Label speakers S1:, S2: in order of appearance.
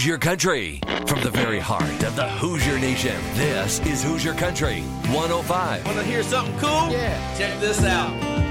S1: Hoosier Country. From the very heart of the Hoosier Nation, this is Hoosier Country 105.
S2: Want to hear something cool?
S3: Yeah.
S2: Check this out.